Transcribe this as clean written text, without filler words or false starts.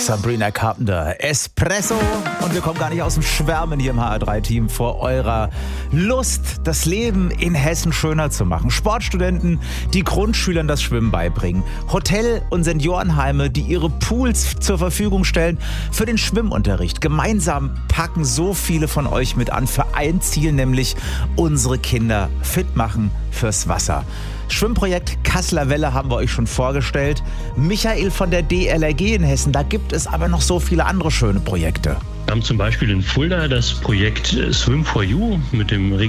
Sabrina Carpenter, Espresso. Und wir kommen gar nicht aus dem Schwärmen hier im HR3-Team vor eurer Lust, das Leben in Hessen schöner zu machen. Sportstudenten, die Grundschülern das Schwimmen beibringen. Hotel- und Seniorenheime, die ihre Pools zur Verfügung stellen für den Schwimmunterricht. Gemeinsam packen so viele von euch mit an für ein Ziel, nämlich unsere Kinder fit machen fürs Wasser. Schwimmprojekt Kasseler Welle haben wir euch schon vorgestellt. Michael von der DLRG in Hessen, da gibt es aber noch so viele andere schöne Projekte. Wir haben zum Beispiel in Fulda das Projekt Swim for You mit dem